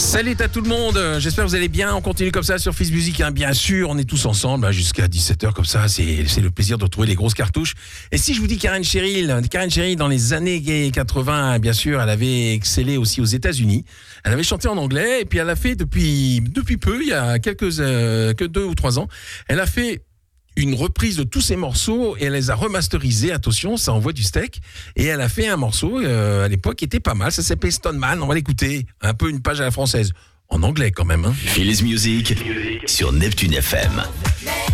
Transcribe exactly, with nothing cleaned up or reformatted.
Salut à tout le monde, j'espère que vous allez bien, on continue comme ça sur Fils Musique, hein. Bien sûr, on est tous ensemble hein, jusqu'à dix-sept heures comme ça, c'est, c'est le plaisir de retrouver les grosses cartouches. Et si je vous dis Karen Cheryl, Karen Cheryl dans les années quatre-vingts, bien sûr, elle avait excellé aussi aux États-Unis, elle avait chanté en anglais et puis elle a fait depuis, depuis peu, il y a quelques, euh, que deux ou trois ans, elle a fait une reprise de tous ces morceaux et elle les a remasterisés, attention, ça envoie du steak, et elle a fait un morceau euh, à l'époque qui était pas mal, ça s'appelait Stoneman, on va l'écouter, un peu une page à la française, en anglais quand même. Hein. Fils Musique sur Neptune F M.